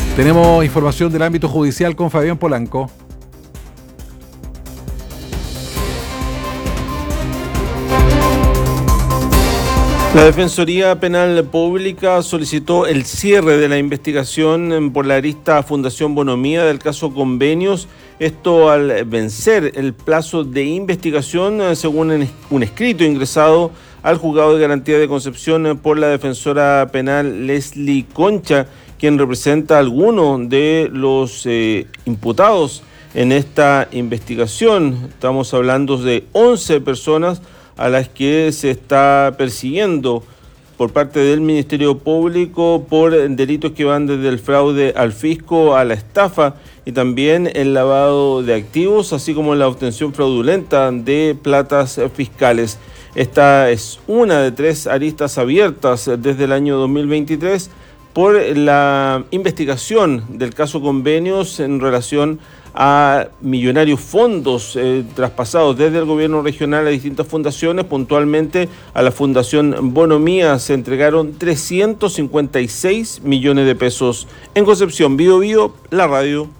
Tenemos información del ámbito judicial con Fabián Polanco. La Defensoría Penal Pública solicitó el cierre de la investigación por la arista Fundación Bonomía del caso Convenios, esto al vencer el plazo de investigación según un escrito ingresado al Juzgado de Garantía de Concepción por la defensora penal Leslie Concha, quien representa a algunos de los imputados en esta investigación. Estamos hablando de 11 personas a las que se está persiguiendo por parte del Ministerio Público por delitos que van desde el fraude al fisco a la estafa y también el lavado de activos, así como la obtención fraudulenta de platas fiscales. Esta es una de 3 aristas abiertas desde el año 2023 por la investigación del caso Convenios en relación a millonarios fondos traspasados desde el gobierno regional a distintas fundaciones. Puntualmente a la Fundación Bonomía se entregaron 356 millones de pesos. En Concepción, Bío Bío, la radio.